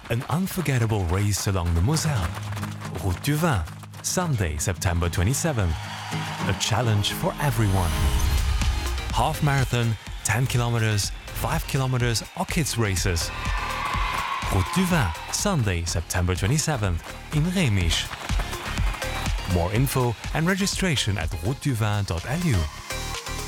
An unforgettable race along the Moselle. Route du Vin, Sunday, September 27th. A challenge for everyone. Half marathon, 10 kilometers, 5 kilometers or kids races. Route du Vin, Sunday, September 27th in Rémisch. More info and registration at routeduvin.lu.